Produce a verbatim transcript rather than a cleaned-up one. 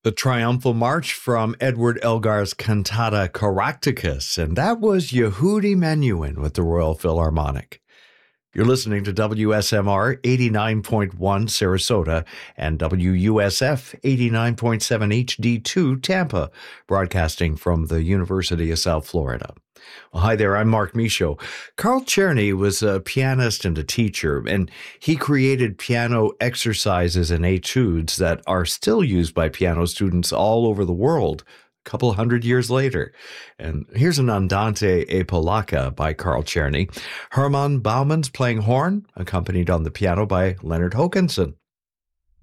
The triumphal march from Edward Elgar's cantata Caractacus, and that was Yehudi Menuhin with the Royal Philharmonic. You're listening to W S M R eighty-nine point one Sarasota and W U S F eighty-nine point seven H D two Tampa, broadcasting from the University of South Florida. Well, hi there, I'm Mark Michaud. Carl Czerny was a pianist and a teacher, and he created piano exercises and etudes that are still used by piano students all over the world a couple hundred years later. And here's an Andante e Polacca by Carl Czerny. Hermann Bauman's playing horn, accompanied on the piano by Leonard Hokanson.